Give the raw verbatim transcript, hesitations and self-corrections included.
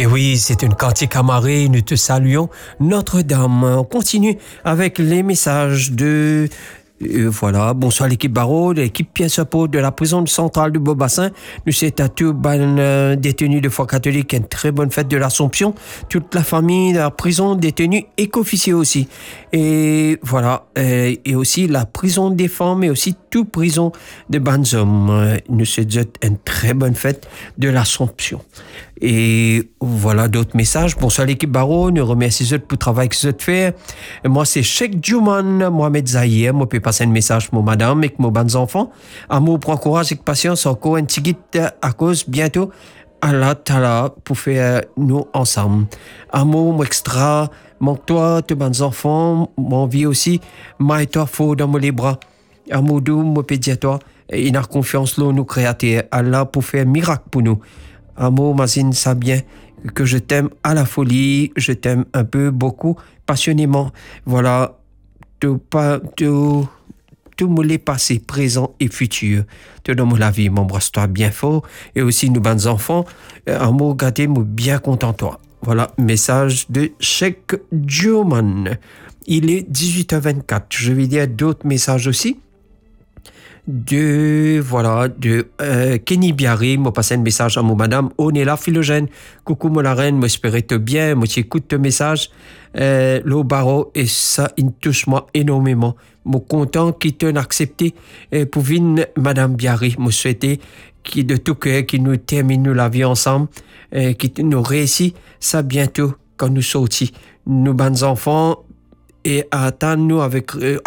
Et oui, c'est une cantique amarrée, nous te saluons, Notre-Dame. On continue avec les messages de... Euh, voilà, bonsoir l'équipe Barreau, l'équipe Pierre Chapeau de la prison centrale de Beaubassin. Nous c'est à tous les détenus de foi catholique, une très bonne fête de l'Assomption. Toute la famille de la prison détenue et qu'officier aussi. Et voilà, euh, et aussi la prison des femmes et aussi toute prison de Banzom. Nous souhaitons une très bonne fête de l'Assomption. Et voilà d'autres messages. Bonsoir l'équipe Barreau, nous remercions pour le travail que vous avez fait. Moi c'est Cheikh Djouman Mohamed Zahir, moi peux passer un message pour madame et pour mes bons enfants. Amour, prends courage et patience, encore un petit guide à cause bientôt. Allah Tala pour faire nous ensemble. Amour, moi extra, manque toi, tes bons enfants, mon vie aussi, moi et toi faux dans mes bras. Amour doux, moi peux dire toi, il a confiance là nous créateurs. Allah pour faire un miracle pour nous. Amour, Mazine, ça bien que je t'aime à la folie, je t'aime un peu, beaucoup, passionnément. Voilà, tout, pas, tout, tout me l'est passé, présent et futur. Tout dans la vie, m'embrasse-toi bien fort. Et aussi, nous, bons enfants, amour, gâtez-moi bien content, toi. Voilà, message de Cheikh Djouman. Il est dix-huit heures vingt-quatre. Je vais dire d'autres messages aussi. De voilà de euh, Kenny Biarri m'a passé un message à mon madame on est là Philogène, coucou mon la reine, m'espérais te bien, moi t'écoute ton message euh, le barreau et ça il touche moi énormément, moi content qu'il t'ait accepté euh, pour venir madame Biarri, moi souhaiter qui de tout cœur qui nous termine la vie ensemble, euh, qui nous réussit ça bientôt quand nous sortis, nous bons enfants et attendre nous avec euh,